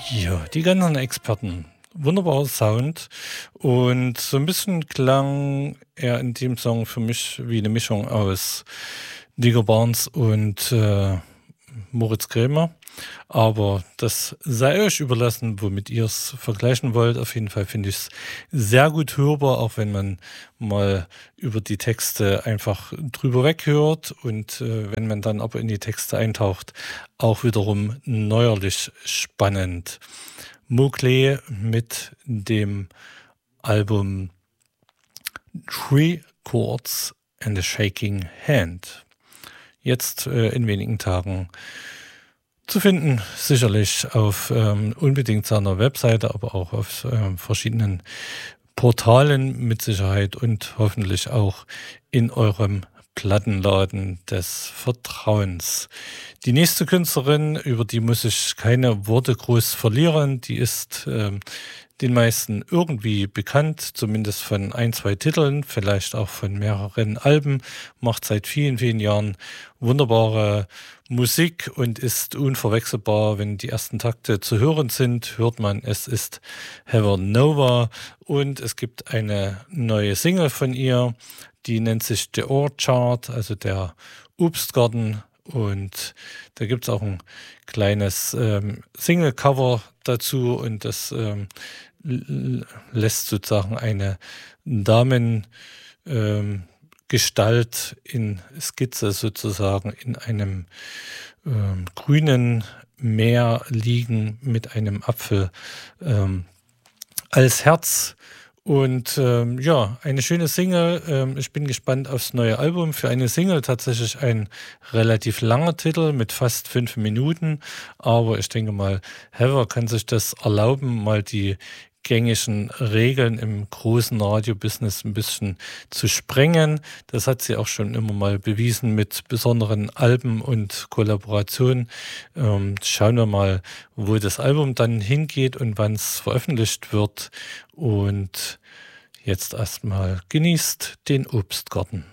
Ja, die ganzen Experten. Wunderbarer Sound. Und so ein bisschen klang er in dem Song für mich wie eine Mischung aus Digger Barnes und Moritz Krämer. Aber das sei euch überlassen, womit ihr es vergleichen wollt. Auf jeden Fall finde ich es sehr gut hörbar, auch wenn man mal über die Texte einfach drüber weghört. Und wenn man dann aber in die Texte eintaucht, auch wiederum neuerlich spannend. Mowgli mit dem Album Three Chords and a Shaking Hand. Jetzt in wenigen Tagen zu finden, sicherlich auf unbedingt seiner Webseite, aber auch auf verschiedenen Portalen mit Sicherheit und hoffentlich auch in eurem Plattenladen des Vertrauens. Die nächste Künstlerin, über die muss ich keine Worte groß verlieren, die ist den meisten irgendwie bekannt, zumindest von ein, zwei Titeln, vielleicht auch von mehreren Alben, macht seit vielen, vielen Jahren wunderbare Musik und ist unverwechselbar. Wenn die ersten Takte zu hören sind, hört man, es ist Heather Nova und es gibt eine neue Single von ihr, die nennt sich The Orchard, also der Obstgarten. Und da gibt es auch ein kleines Single-Cover dazu und das lässt sozusagen eine Damengestalt in Skizze sozusagen in einem grünen Meer liegen mit einem Apfel als Herz. Und ja, eine schöne Single. Ich bin gespannt aufs neue Album. Für eine Single tatsächlich ein relativ langer Titel mit fast 5 Minuten. Aber ich denke mal, Heather kann sich das erlauben, mal die gängigen Regeln im großen Radiobusiness ein bisschen zu sprengen. Das hat sie auch schon immer mal bewiesen mit besonderen Alben und Kollaborationen. Schauen wir mal, wo das Album dann hingeht und wann es veröffentlicht wird. Und jetzt erstmal genießt den Obstgarten.